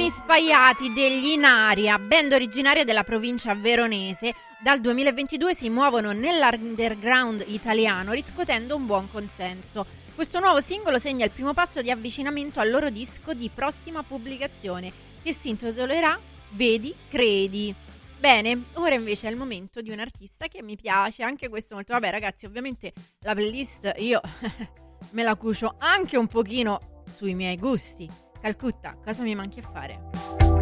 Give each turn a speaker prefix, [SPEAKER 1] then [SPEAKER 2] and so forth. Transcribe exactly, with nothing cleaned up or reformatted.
[SPEAKER 1] Gli Spaiati degli Inaria, band originaria della provincia veronese, dal duemilaventidue si muovono nell'underground italiano riscuotendo un buon consenso. Questo nuovo singolo segna il primo passo di avvicinamento al loro disco di prossima pubblicazione, che si intitolerà Vedi, Credi. Bene, ora invece è il momento di un artista che mi piace, anche questo molto. Vabbè ragazzi, ovviamente la playlist io me la cucio anche un pochino sui miei gusti. Calcutta, cosa mi manchi a fare?